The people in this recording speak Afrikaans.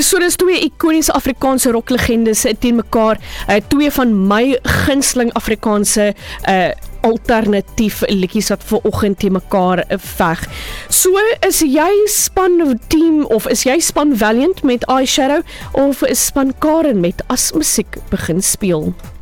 So dis twee ikoniese Afrikaanse rocklegendes teen mekaar, twee van my gunsteling Afrikaanse alternatief liedjies wat vanoggend teen mekaar veg. So, is jy span team of is jy span Valiant met Eyeshadow of is span Karen met As Musiek begin speel?